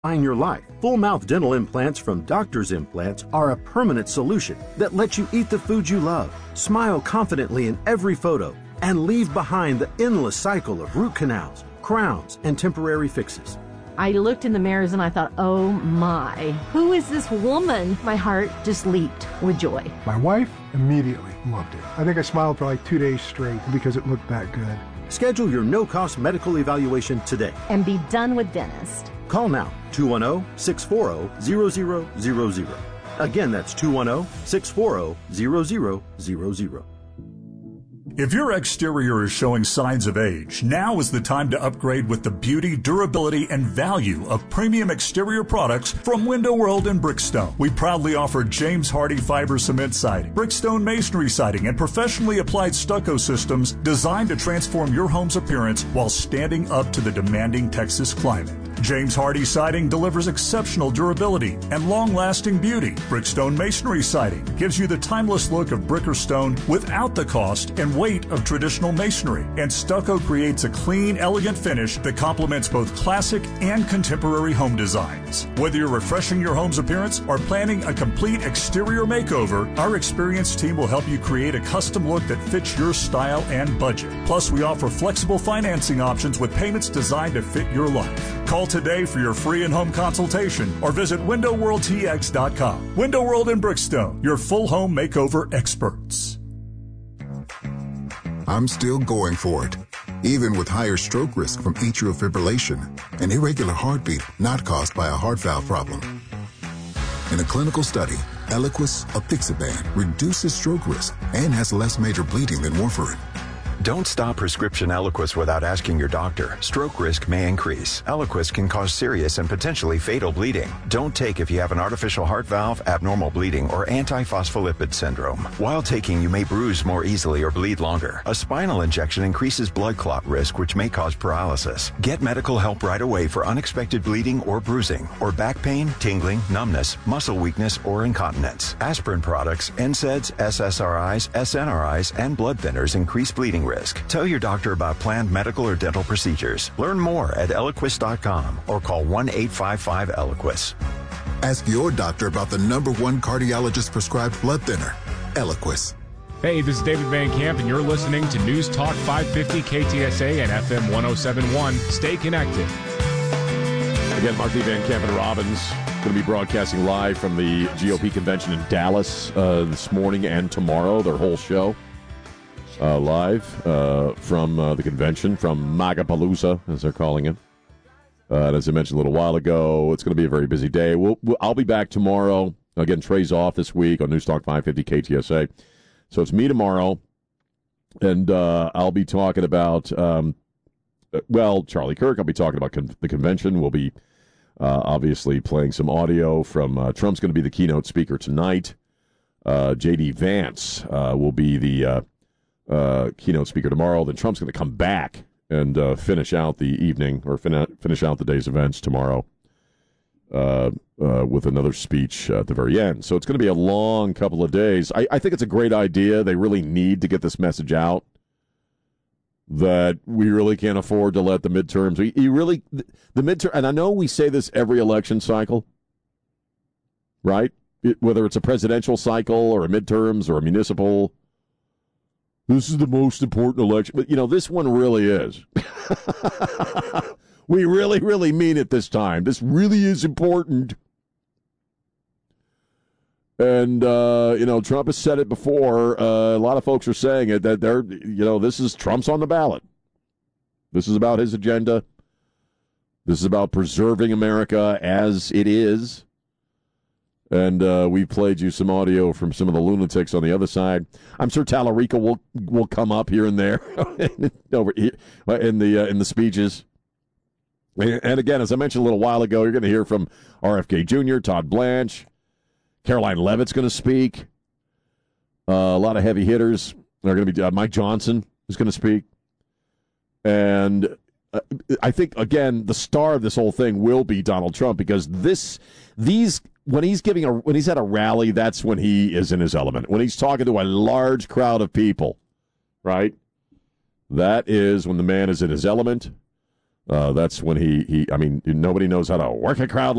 In your life. Full mouth dental implants from Doctor's Implants are a permanent solution that lets you eat the food you love, smile confidently in every photo, and leave behind the endless cycle of root canals, crowns, and temporary fixes. I looked in the mirrors and I thought, oh my, who is this woman? My heart just leaped with joy. My wife immediately loved it. I think I smiled for like 2 days straight because it looked that good. Schedule your no-cost medical evaluation today. And be done with dentist. Call now, 210-640-0000. Again, that's 210-640-0000. If your exterior is showing signs of age, now is the time to upgrade with the beauty, durability, and value of premium exterior products from Window World and Brickstone. We proudly offer James Hardy fiber cement siding, Brickstone masonry siding, and professionally applied stucco systems designed to transform your home's appearance while standing up to the demanding Texas climate. James Hardy siding delivers exceptional durability and long-lasting beauty. Brickstone masonry siding gives you the timeless look of brick or stone without the cost and weight of traditional masonry. And stucco creates a clean, elegant finish that complements both classic and contemporary home designs. Whether you're refreshing your home's appearance or planning a complete exterior makeover, our experienced team will help you create a custom look that fits your style and budget. Plus, we offer flexible financing options with payments designed to fit your life. Call today for your free in-home consultation or visit WindowWorldTX.com. Window World and Brickstone, your full home makeover experts. I'm still going for it, even with higher stroke risk from atrial fibrillation, an irregular heartbeat not caused by a heart valve problem. In a clinical study, Eliquis apixaban reduces stroke risk and has less major bleeding than warfarin. Don't stop prescription Eliquis without asking your doctor. Stroke risk may increase. Eliquis can cause serious and potentially fatal bleeding. Don't take if you have an artificial heart valve, abnormal bleeding, or antiphospholipid syndrome. While taking, you may bruise more easily or bleed longer. A spinal injection increases blood clot risk, which may cause paralysis. Get medical help right away for unexpected bleeding or bruising, or back pain, tingling, numbness, muscle weakness, or incontinence. Aspirin products, NSAIDs, SSRIs, SNRIs, and blood thinners increase bleeding risk. Tell your doctor about planned medical or dental procedures. Learn more at Eliquis.com or call 1-855-ELIQUIS. Ask your doctor about the #1 cardiologist-prescribed blood thinner, Eliquis. Hey, this is David Van Camp, and you're listening to News Talk 550 KTSA and FM 107.1. Stay connected. Again, Mark D. Van Camp and Robbins going to be broadcasting live from the GOP convention in Dallas this morning and tomorrow, their whole show. Live from the convention, from Magapalooza, as they're calling it. And as I mentioned a little while ago, it's going to be a very busy day. I'll be back tomorrow. Again, Trey's off this week on News Talk 550 KTSA. So it's me tomorrow, and I'll be talking about, Charlie Kirk. I'll be talking about the convention. We'll be obviously playing some audio from Trump's going to be the keynote speaker tonight. J.D. Vance will be the keynote speaker tomorrow. Then Trump's going to come back and finish out the evening or finish out the day's events tomorrow with another speech at the very end. So it's going to be a long couple of days. I think it's a great idea. They really need to get this message out that we really can't afford to let the midterms. The midterm, and I know we say this every election cycle, right? Whether it's a presidential cycle or a midterms or a municipal. This is the most important election. But, this one really is. We really, really mean it this time. This really is important. And, Trump has said it before. A lot of folks are saying it, that this is Trump's on the ballot. This is about his agenda. This is about preserving America as it is. And we played you some audio from some of the lunatics on the other side. I'm sure Tallarica will come up here and there over here in the speeches. And again, as I mentioned a little while ago, you're going to hear from RFK Jr., Todd Blanche, Caroline Leavitt's going to speak. A lot of heavy hitters are going to be. Mike Johnson is going to speak, and I think again the star of this whole thing will be Donald Trump, because when he's at a rally, that's when he is in his element. When he's talking to a large crowd of people, right? That is when the man is in his element. That's when nobody knows how to work a crowd